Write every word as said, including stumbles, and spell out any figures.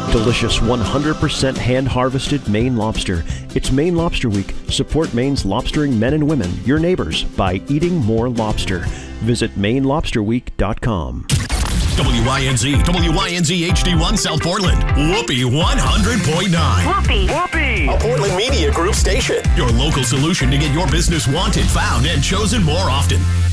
Delicious one hundred percent hand-harvested Maine lobster. It's Maine Lobster Week. Support Maine's lobstering men and women, your neighbors, by eating more lobster. Visit Maine Lobster Week dot com. W I N Z, W I N Z H D one South Portland. Whoopee one hundred point nine. Whoopee. Whoopee. A Portland Media Group station. Your local solution to get your business wanted, found, and chosen more often.